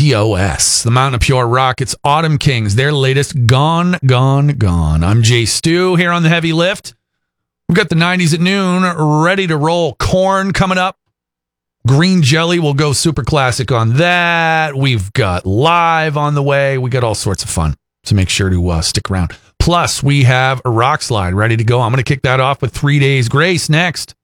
TOS, the Mountain of Pure Rock. It's Autumn Kings, their latest Gone, Gone, Gone. I'm Jay Stu here on The Heavy Lift. We've got the 90s at noon ready to roll. Corn coming up. Green Jelly will go super classic on that. We've got Live on the way. We got all sorts of fun. So make sure to stick around. Plus, we have a rock slide ready to go. I'm going to kick that off with 3 Days Grace next.